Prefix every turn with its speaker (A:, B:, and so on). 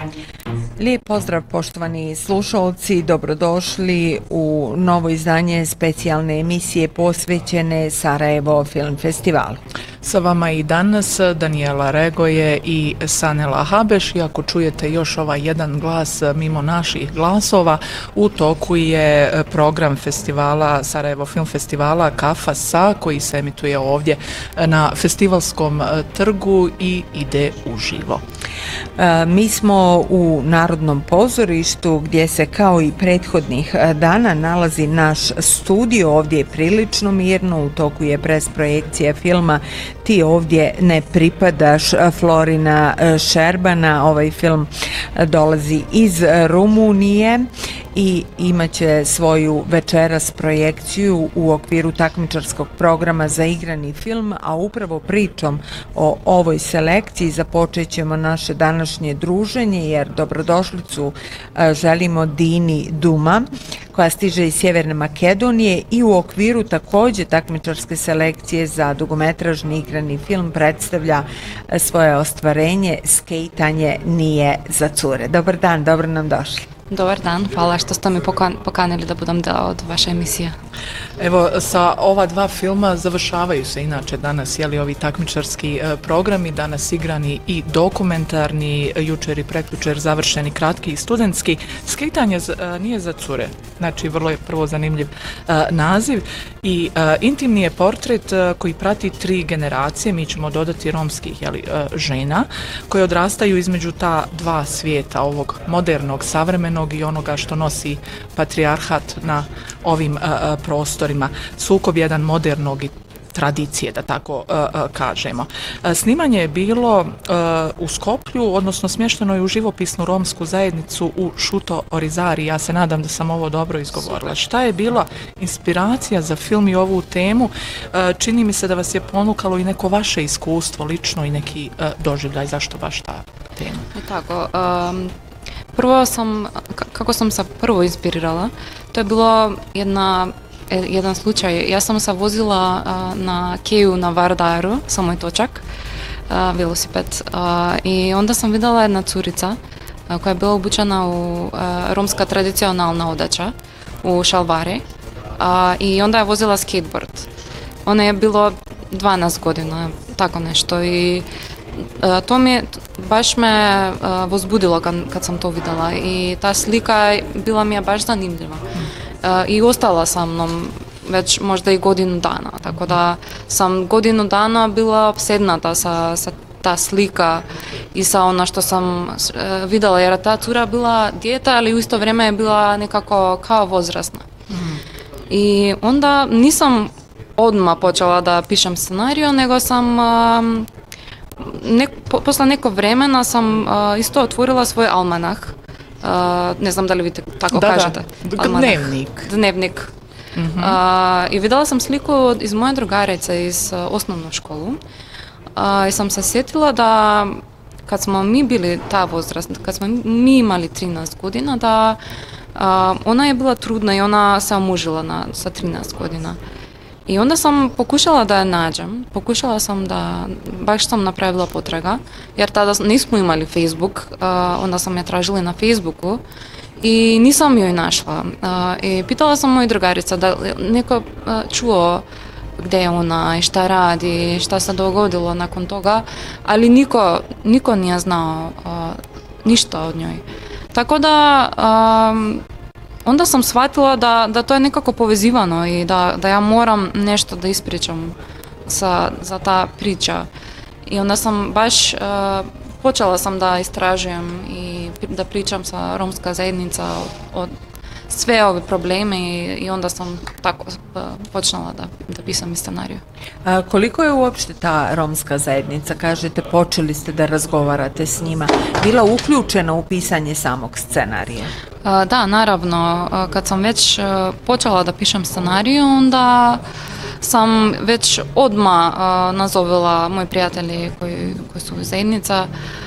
A: Lijep pozdrav poštovani slušalci, dobrodošli u novo izdanje specijalne emisije posvećene Sarajevo Film Festivalu.
B: Sa vama i danas Danijela Regoje i Sanela Habeš. Iako čujete još ovaj jedan glas mimo naših glasova, u toku je program festivala, Sarajevo Film Festivala Kafa Sa, koji se emituje ovdje na festivalskom trgu i ide uživo.
A: Mi smo u Narodnom pozorištu gdje se kao i prethodnih dana nalazi naš studio. Ovdje je prilično mirno, u toku je presprojekcija filma Ti ovdje ne pripadaš Florina Šerbana. Ovaj film dolazi iz Rumunije i imaće svoju večeras projekciju u okviru takmičarskog programa za igrani film, a upravo pričom o ovoj selekciji započet ćemo naše današnje druženje, jer dobrodošlicu želimo Dini Duma, koja stiže iz Sjeverne Makedonije i u okviru također takmičarske selekcije za dugometražni igrani film predstavlja svoje ostvarenje Skejtanje nije za cure. Dobar dan, dobro nam došli.
C: Dobar dan, hvala što ste mi pokanili da budem deo od vaše emisije.
B: Evo, sa ova dva filma završavaju se inače danas ovi takmičarski programi, danas igrani i dokumentarni, jučer i prekjučer završeni kratki i studentski. Skejtanje nije za cure, znači vrlo je prvo zanimljiv naziv i intimni je portret koji prati 3 generacije, mi ćemo dodati romskih žena, koje odrastaju između ta dva svijeta, ovog modernog, savremenog i onoga što nosi patrijarhat na ovim prostorima. Sukob jedan modernog i tradicije, da tako kažemo. Snimanje je bilo u Skoplju, odnosno smješteno je u živopisnu romsku zajednicu u Šuto Orizari. Ja se nadam da sam ovo dobro izgovorila. Šta je bila inspiracija za film i ovu temu? Čini mi se da vas je ponukalo i neko vaše iskustvo, lično i neki doživljaj. Zašto baš ta tema?
C: Tako, prvo kako sam se prvo inspirirala, to je bilo jedan slučaj. Ja sam se vozila na Keju na Vardaru, samo je točak, velosiped, i onda sam vidjela jedna curica koja je bila obučena u romska tradicionalna odeća, u šalvari, i onda je vozila skateboard. Ona je bilo 12 godina, tako nešto, i to baš me возбудilo kad sam to vidjela i ta slika bila mi je baš zanimljiva. I ostala sa mnom već možda i godinu dana, tako da sam godinu dana bila opsednata sa ta slika i sa ono što sam vidjela, jer ta cura bila dijete, ali u isto vrijeme je bila nekako kao возрастna. I onda nisam odmah počela da pišem scenariju, nego sam posle neko vremena sam isto otvorila svoj almanah. Ne znam da li vi tako kažete. Dnevnik. I vidjela sam sliku iz moje drugarice iz osnovnu školu i sam se sjetila da kad smo mi bili ta возраст, kad smo mi imali 13 godina, da ona je bila trudna i ona se omužila sa 13 godina. I onda sam pokušala da je nađem, baš sam napravila potraga, jer tada nismo imali Facebook, onda sam je tražila na Facebooku i nisam joj našla. I pitala sam moju drugarica da neko čuo gdje je ona i šta radi, šta se dogodilo nakon toga, ali niko nije znao ništa od njoj. Tako da onda sam shvatila da to je nekako povezivano i da ja moram nešto da ispričam za ta priča. I onda sam baš počela sam da istražujem i da pričam sa romska zajednica o sve ove probleme i onda sam tako počela da pisam i scenariju.
A: Koliko je uopšte ta romska zajednica, kažete, počeli ste da razgovarate s njima, bila uključena u pisanje samog scenarija?
C: Da, naravno. Kad sam već počela da pišem scenariju, onda sam već odmah nazovila moji prijatelji koji su zajednica